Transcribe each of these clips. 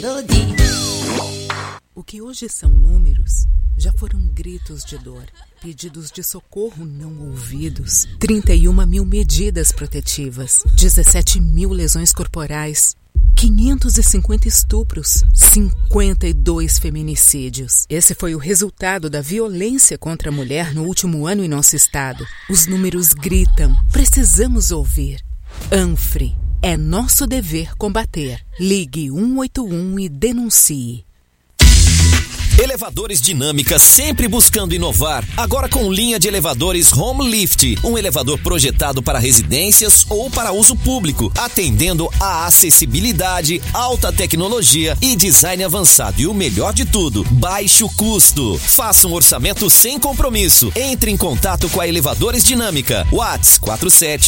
O que hoje são números já foram gritos de dor, pedidos de socorro não ouvidos, 31 mil medidas protetivas, 17 mil lesões corporais, 550 estupros, 52 feminicídios. Esse foi o resultado da violência contra a mulher no último ano em nosso estado. Os números gritam, precisamos ouvir. ANFRE, é nosso dever combater. Ligue 181 e denuncie. Elevadores Dinâmica, sempre buscando inovar, agora com linha de elevadores Home Lift, um elevador projetado para residências ou para uso público, atendendo a acessibilidade, alta tecnologia e design avançado. E o melhor de tudo, baixo custo. Faça um orçamento sem compromisso. Entre em contato com a Elevadores Dinâmica. WhatsApp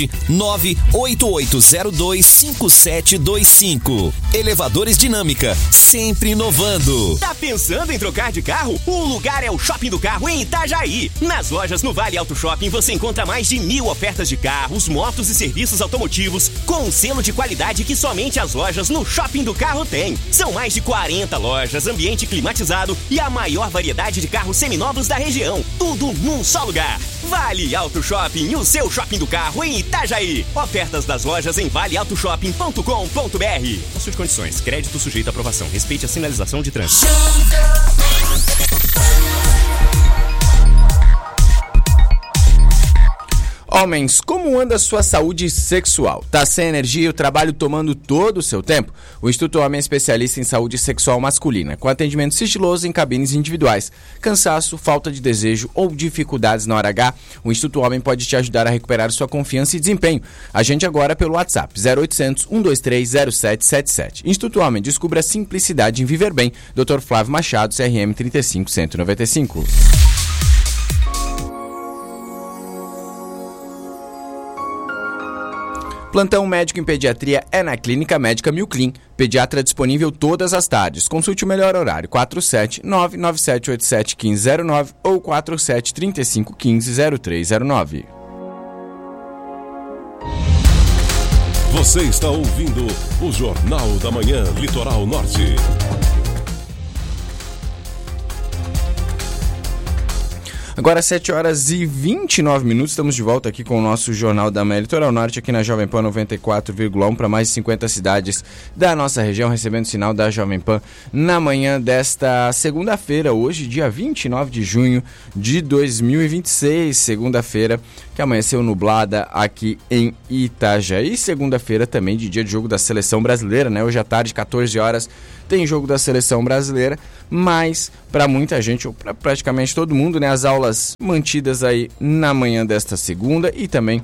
47988025725. Elevadores Dinâmica, sempre inovando. Tá pensando em trocar de carro? O lugar é o Shopping do Carro em Itajaí. Nas lojas no Vale Auto Shopping você encontra mais de 1.000 ofertas de carros, motos e serviços automotivos com um selo de qualidade que somente as lojas no Shopping do Carro têm. São mais de 40 lojas, ambiente climatizado e a maior variedade de carros seminovos da região. Tudo num só lugar. Vale Auto Shopping, o seu Shopping do Carro em Itajaí. Ofertas das lojas em valeautoshopping.com.br. Consulte condições. Crédito sujeito à aprovação. Respeite a sinalização de trânsito. Homens, como anda a sua saúde sexual? Tá sem energia e o trabalho tomando todo o seu tempo? O Instituto Homem é especialista em saúde sexual masculina, com atendimento sigiloso em cabines individuais. Cansaço, falta de desejo ou dificuldades na hora H, o Instituto Homem pode te ajudar a recuperar sua confiança e desempenho. Agende agora pelo WhatsApp 0800 123 0777. Instituto Homem, descubra a simplicidade em viver bem. Dr. Flávio Machado, CRM 35195. Plantão médico em pediatria é na Clínica Médica Milclin. Pediatra disponível todas as tardes. Consulte o melhor horário, 47997871509 ou 4735150309. Você está ouvindo o Jornal da Manhã Litoral Norte. Agora 7 horas e 29 minutos, estamos de volta aqui com o nosso Jornal da Manhã Litoral Norte, aqui na Jovem Pan 94,1 para mais de 50 cidades da nossa região, recebendo sinal da Jovem Pan na manhã desta segunda-feira, hoje, dia 29 de junho de 2026, segunda-feira que amanheceu nublada aqui em Itajaí, segunda-feira também de dia de jogo da Seleção Brasileira, né? Hoje à tarde, 14 horas, tem jogo da Seleção Brasileira, mas para muita gente, ou para praticamente todo mundo, né, as aulas mantidas aí na manhã desta segunda e também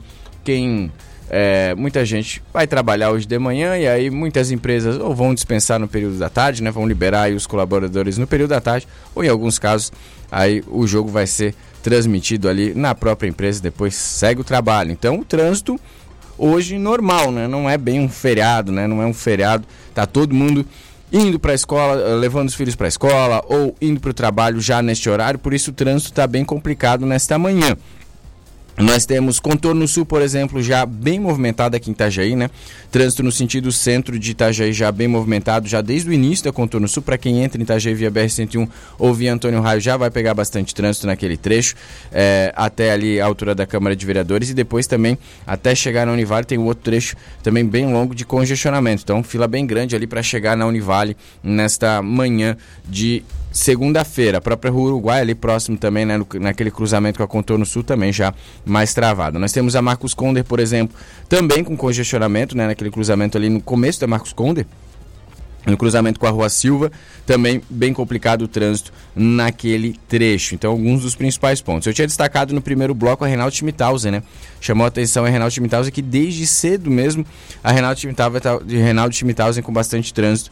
muita gente vai trabalhar hoje de manhã e aí muitas empresas ou vão dispensar no período da tarde, né, vão liberar aí os colaboradores no período da tarde, ou em alguns casos aí o jogo vai ser transmitido ali na própria empresa, depois segue o trabalho. Então o trânsito hoje normal, né, não é bem um feriado, né, não é um feriado, tá todo mundo indo para a escola, levando os filhos para a escola ou indo para o trabalho já neste horário, por isso o trânsito está bem complicado nesta manhã. Nós temos Contorno Sul, por exemplo, já bem movimentado aqui em Itajaí, né? Trânsito no sentido centro de Itajaí já bem movimentado, já desde o início da Contorno Sul. Para quem entra em Itajaí via BR-101 ou via Antônio Raio, já vai pegar bastante trânsito naquele trecho, até ali a altura da Câmara de Vereadores, e depois também até chegar na Univale tem um outro trecho também bem longo de congestionamento. Então, fila bem grande ali para chegar na Univale nesta manhã de segunda-feira. A própria Rua Uruguai ali próximo também, né, naquele cruzamento com a Contorno Sul também já mais travado. Nós temos a Marcos Conder, por exemplo, também com congestionamento, né, naquele cruzamento ali no começo da Marcos Conder, no cruzamento com a Rua Silva, também bem complicado o trânsito naquele trecho. Então, alguns dos principais pontos. Eu tinha destacado no primeiro bloco a Reinaldo Schmidhausen, né? Chamou a atenção a Reinaldo Schmidhausen que desde cedo mesmo a Reinaldo Schmidhausen com bastante trânsito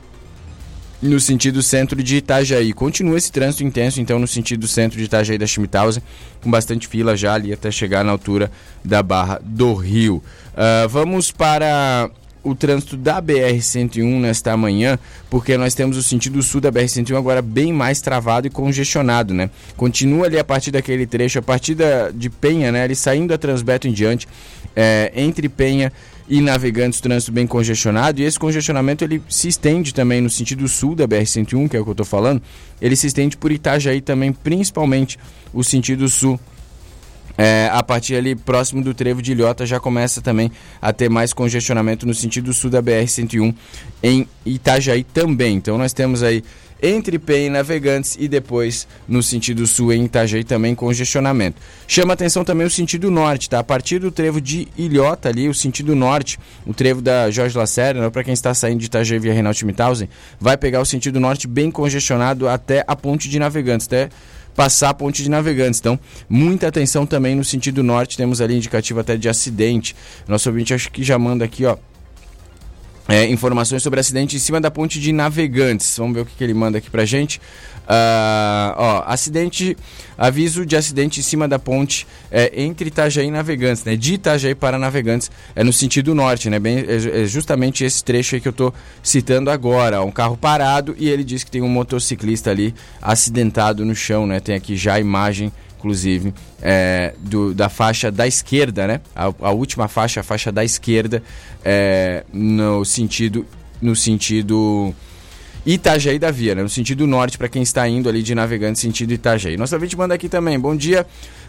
no sentido centro de Itajaí. Continua esse trânsito intenso, então, no sentido centro de Itajaí da Schmidhausen, com bastante fila já ali até chegar na altura da Barra do Rio. Vamos para o trânsito da BR-101 nesta manhã, porque nós temos o sentido sul da BR-101 agora bem mais travado e congestionado, né? Continua ali a partir daquele trecho, a partir de Penha, né? Ali saindo da Transbeto em diante, entre Penha e Navegantes, trânsito bem congestionado, e esse congestionamento ele se estende também no sentido sul da BR-101, que é o que eu estou falando, ele se estende por Itajaí também, principalmente o sentido sul. A partir ali próximo do trevo de Ilhota já começa também a ter mais congestionamento no sentido sul da BR-101 em Itajaí também. Então nós temos aí entre Penha e Navegantes e depois no sentido sul em Itajaí também congestionamento. Chama atenção também o sentido norte, tá? A partir do trevo de Ilhota ali, o sentido norte, o trevo da Jorge Lacerda, né? Para quem está saindo de Itajaí via Reinaldo Schmidhausen, vai pegar o sentido norte bem congestionado até a ponte de Navegantes, até passar a ponte de Navegantes. Então, muita atenção também no sentido norte, temos ali indicativo até de acidente. Nosso ouvinte acho que já manda aqui, ó, informações sobre acidente em cima da ponte de Navegantes. Vamos ver o que ele manda aqui pra gente. Acidente, aviso de acidente em cima da ponte entre Itajaí e Navegantes, né? De Itajaí para Navegantes, no sentido norte, né? É justamente esse trecho aí que eu tô citando agora. Um carro parado e ele diz que tem um motociclista ali acidentado no chão, né? Tem aqui já a imagem, inclusive, da faixa da esquerda, né? A última faixa, a faixa da esquerda, no sentido Itajaí da via, né? No sentido norte, para quem está indo ali de Navegantes, sentido Itajaí. Nosso ouvinte manda aqui também, bom dia,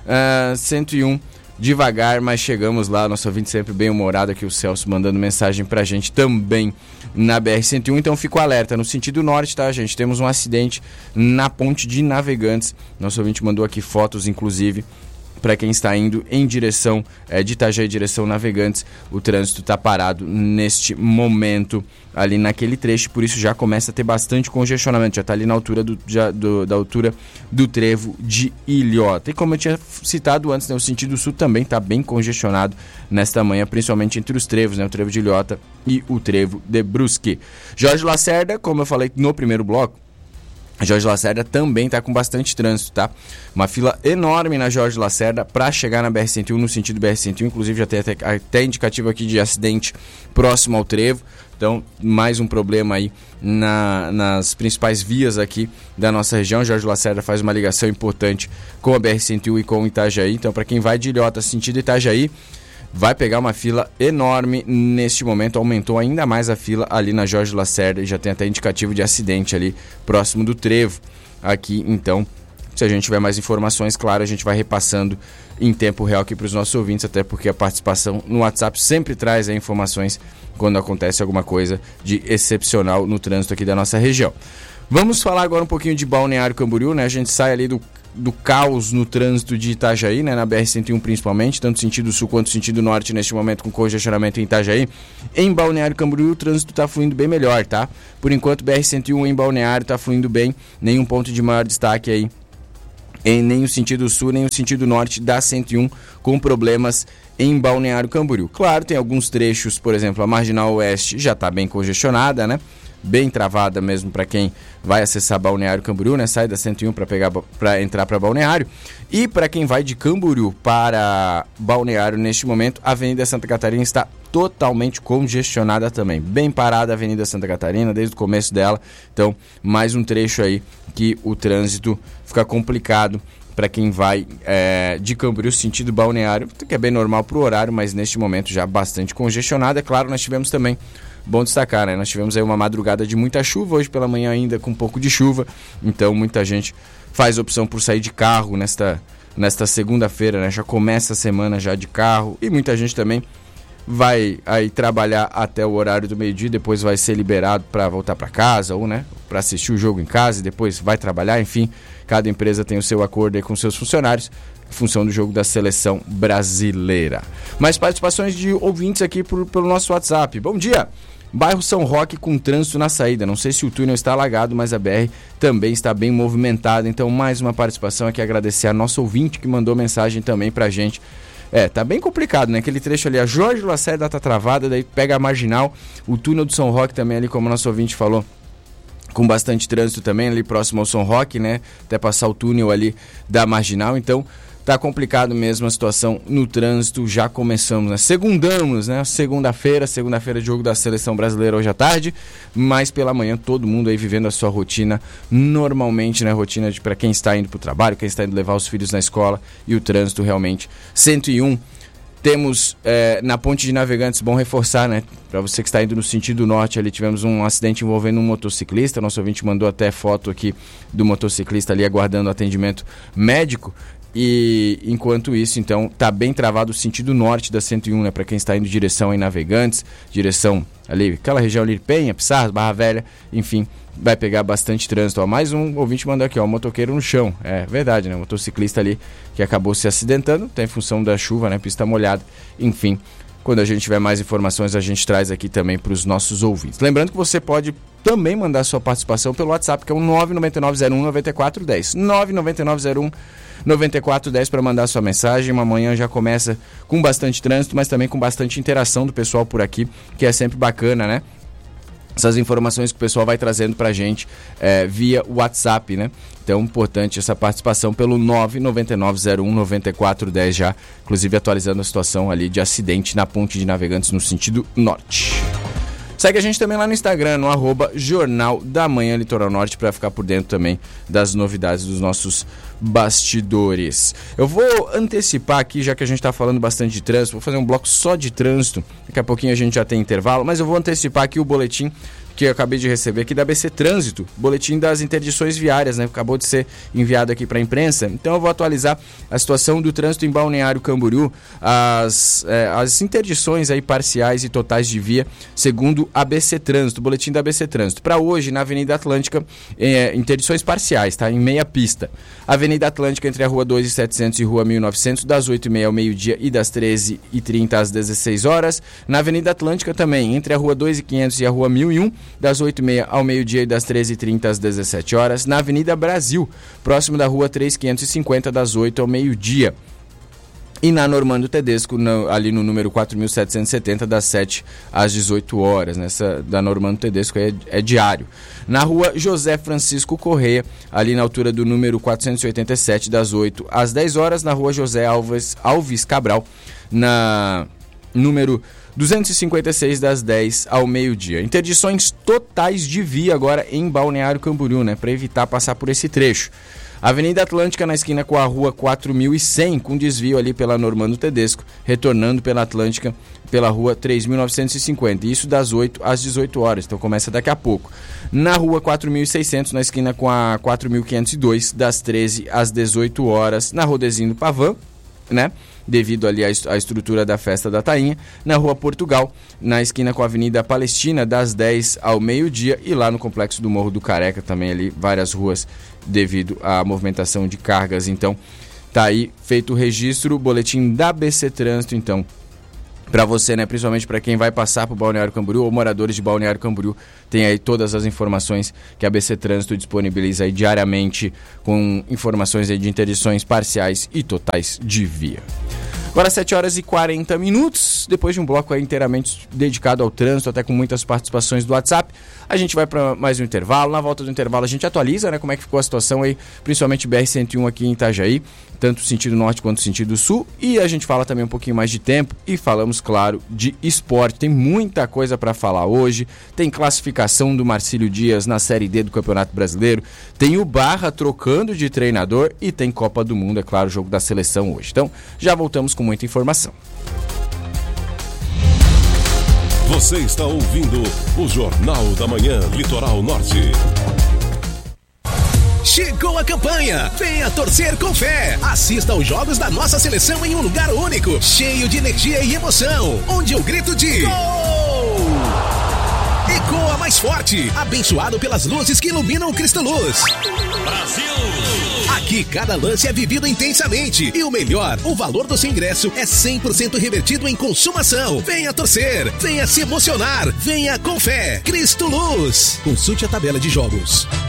101, devagar, mas chegamos lá. Nosso ouvinte sempre bem humorado aqui, o Celso, mandando mensagem pra gente também na BR-101, então fico alerta, no sentido norte, tá, gente? Temos um acidente na ponte de Navegantes. Nosso ouvinte mandou aqui fotos, inclusive, para quem está indo em direção de Itajaí, em direção Navegantes. O trânsito está parado neste momento ali naquele trecho, por isso já começa a ter bastante congestionamento, já está ali na altura da altura do trevo de Ilhota. E como eu tinha citado antes, né, o sentido sul também está bem congestionado nesta manhã, principalmente entre os trevos, né, o trevo de Ilhota e o trevo de Brusque. Jorge Lacerda, como eu falei no primeiro bloco, a Jorge Lacerda também está com bastante trânsito, tá? Uma fila enorme na Jorge Lacerda para chegar na BR-101, no sentido BR-101, inclusive já tem até indicativo aqui de acidente próximo ao trevo. Então, mais um problema aí nas principais vias aqui da nossa região. Jorge Lacerda faz uma ligação importante com a BR-101 e com o Itajaí. Então, para quem vai de Ilhota sentido Itajaí, vai pegar uma fila enorme neste momento, aumentou ainda mais a fila ali na Jorge Lacerda e já tem até indicativo de acidente ali próximo do trevo aqui. Então, se a gente tiver mais informações, claro, a gente vai repassando em tempo real aqui para os nossos ouvintes, até porque a participação no WhatsApp sempre traz informações quando acontece alguma coisa de excepcional no trânsito aqui da nossa região. Vamos falar agora um pouquinho de Balneário Camboriú, né? A gente sai ali do caos no trânsito de Itajaí, né, na BR-101 principalmente, tanto sentido sul quanto sentido norte neste momento com congestionamento em Itajaí. Em Balneário Camboriú o trânsito está fluindo bem melhor, tá? Por enquanto BR-101 em Balneário está fluindo bem, nenhum ponto de maior destaque aí em nem o sentido sul nem o sentido norte da 101 com problemas em Balneário Camboriú. Claro, tem alguns trechos, por exemplo, a Marginal Oeste já está bem congestionada, né? Bem travada mesmo para quem vai acessar Balneário Camboriú, né? Sai da 101 para entrar para Balneário. E para quem vai de Camboriú para Balneário neste momento, a Avenida Santa Catarina está totalmente congestionada também. Bem parada a Avenida Santa Catarina desde o começo dela. Então, mais um trecho aí que o trânsito fica complicado para quem vai de Camboriú sentido Balneário, que é bem normal para o horário, mas neste momento já bastante congestionada. É claro, nós tivemos também, bom destacar, né? Nós tivemos aí uma madrugada de muita chuva, hoje pela manhã ainda com um pouco de chuva, então muita gente faz opção por sair de carro nesta segunda-feira, né? Já começa a semana já de carro e muita gente também vai aí trabalhar até o horário do meio-dia, depois vai ser liberado para voltar para casa ou, né, para assistir o jogo em casa e depois vai trabalhar, enfim, cada empresa tem o seu acordo aí com seus funcionários em função do jogo da seleção brasileira. Mais participações de ouvintes aqui pelo nosso WhatsApp. Bom dia! Bairro São Roque com trânsito na saída. Não sei se o túnel está alagado, mas a BR também está bem movimentada. Então, mais uma participação aqui, agradecer a nosso ouvinte que mandou mensagem também pra gente. Tá bem complicado, né? Aquele trecho ali, a Jorge Lacerda tá travada, daí pega a Marginal, o túnel do São Roque também ali, como o nosso ouvinte falou, com bastante trânsito também ali próximo ao São Roque, né? Até passar o túnel ali da Marginal, então tá complicado mesmo a situação no trânsito. Já começamos, né? Segundamos, né? Segunda-feira de jogo da seleção brasileira hoje à tarde, mas pela manhã todo mundo aí vivendo a sua rotina normalmente, né? Rotina para quem está indo pro trabalho, quem está indo levar os filhos na escola, e o trânsito realmente 101 Temos na Ponte de Navegantes, bom reforçar, né? Para você que está indo no sentido norte, ali tivemos um acidente envolvendo um motociclista. Nosso ouvinte mandou até foto aqui do motociclista ali aguardando atendimento médico. E enquanto isso, então, tá bem travado o sentido norte da 101, né? Para quem está indo direção em Navegantes, direção ali, aquela região ali, Penha, Pissarras, Barra Velha, enfim, vai pegar bastante trânsito. Ó, mais um ouvinte mandou aqui, ó, motoqueiro no chão. É verdade, né? Motociclista ali que acabou se acidentando, tá em função da chuva, né? Pista molhada, enfim. Quando a gente tiver mais informações, a gente traz aqui também para os nossos ouvintes. Lembrando que você pode também mandar sua participação pelo WhatsApp, que é o 99901-9410. 99901-9410 para mandar sua mensagem. Uma manhã já começa com bastante trânsito, mas também com bastante interação do pessoal por aqui, que é sempre bacana, né? Essas informações que o pessoal vai trazendo pra gente via WhatsApp, né? Então, importante essa participação pelo 99901-9410 já, inclusive atualizando a situação ali de acidente na Ponte de Navegantes no sentido norte. Segue a gente também lá no Instagram, no @Jornal da Manhã Litoral Norte, para ficar por dentro também das novidades dos nossos bastidores. Eu vou antecipar aqui, já que a gente está falando bastante de trânsito, vou fazer um bloco só de trânsito, daqui a pouquinho a gente já tem intervalo, mas eu vou antecipar aqui o boletim que eu acabei de receber aqui da BC Trânsito, boletim das interdições viárias, né? Acabou de ser enviado aqui para a imprensa, então eu vou atualizar a situação do trânsito em Balneário Camboriú, as interdições aí parciais e totais de via, segundo a BC Trânsito, boletim da BC Trânsito. Para hoje, na Avenida Atlântica, interdições parciais, tá? Em meia pista. Avenida Atlântica entre a Rua 2.700 e Rua 1.900, das 8h30 ao meio-dia e das 13h30 às 16 horas. Na Avenida Atlântica também, entre a Rua 2.500 e a Rua 1.001, das 8h30 ao meio-dia e das 13h30 às 17 horas. Na Avenida Brasil, próximo da Rua 3.550, das 8 ao meio-dia. E na Normando Tedesco, ali no número 4.770, das 7 às 18 horas. Nessa da Normando Tedesco é diário. Na Rua José Francisco Correia, ali na altura do número 487, das 8 às 10 horas. Na Rua José Alves Cabral, na número 256, das 10 ao meio-dia. Interdições totais de via agora em Balneário Camboriú, né? Para evitar passar por esse trecho. Avenida Atlântica na esquina com a Rua 4.100, com desvio ali pela Normando Tedesco, retornando pela Atlântica pela Rua 3.950. Isso das 8 às 18 horas, então começa daqui a pouco. Na Rua 4.600, na esquina com a 4.502, das 13 às 18 horas. Na Rodezinho do Pavão, né? Devido ali à estrutura da festa da Tainha. Na Rua Portugal, na esquina com a Avenida Palestina, das 10 ao meio-dia. E lá no Complexo do Morro do Careca também ali, várias ruas devido à movimentação de cargas. Então, tá aí feito o registro, boletim da BC Trânsito, então, para você, né, principalmente para quem vai passar por Balneário Camboriú ou moradores de Balneário Camboriú, tem aí todas as informações que a BC Trânsito disponibiliza aí diariamente, com informações aí de interdições parciais e totais de via. Agora 7h40, depois de um bloco aí inteiramente dedicado ao trânsito, até com muitas participações do WhatsApp, a gente vai para mais um intervalo. Na volta do intervalo a gente atualiza, né, como é que ficou a situação aí, principalmente BR-101 aqui em Itajaí, tanto sentido norte quanto sentido sul, e a gente fala também um pouquinho mais de tempo e falamos, claro, de esporte. Tem muita coisa para falar hoje, tem classificação do Marcílio Dias na Série D do Campeonato Brasileiro, tem o Barra trocando de treinador e tem Copa do Mundo, é claro, o jogo da seleção hoje. Então, já voltamos com muita informação. Você está ouvindo o Jornal da Manhã Litoral Norte. Chegou a campanha! Venha torcer com fé! Assista aos jogos da nossa seleção em um lugar único, cheio de energia e emoção, onde o grito de gol ecoa mais forte, abençoado pelas luzes que iluminam o Cristo Luz. Brasil! Aqui cada lance é vivido intensamente e o melhor, o valor do seu ingresso é 100% revertido em consumação. Venha torcer, venha se emocionar, venha com fé. Cristo Luz. Consulte a tabela de jogos.